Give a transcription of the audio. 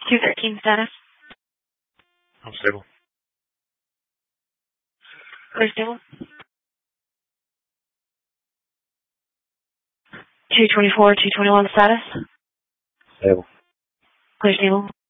213 status. I'm stable. Clear stable. 224, 221 status. Stable. Clear stable.